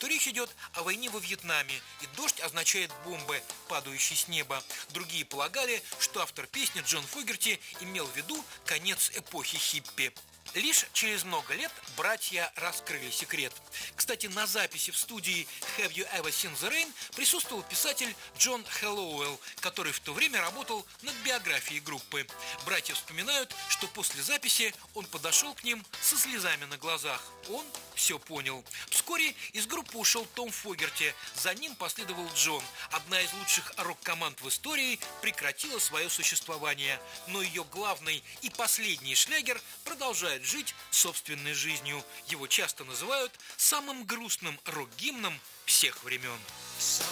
то речь идет о войне во Вьетнаме, и дождь означает бомбы, падающие с неба. Другие полагали, что автор песни Джон Фогерти имел в виду конец эпохи хиппи. Лишь через много лет братья раскрыли секрет. Кстати, на записи в студии «Have You Ever Seen the Rain» присутствовал писатель Джон Хэллоуэлл, который в то время работал над биографией группы. Братья вспоминают, что после записи он подошел к ним со слезами на глазах. Он все понял. Вскоре из группы ушел Том Фогерти, за ним последовал Джон. Одна из лучших рок-команд в истории прекратила свое существование, но ее главный и последний шлягер продолжает жить собственной жизнью. Его часто называют самым грустным рок-гимном всех времен.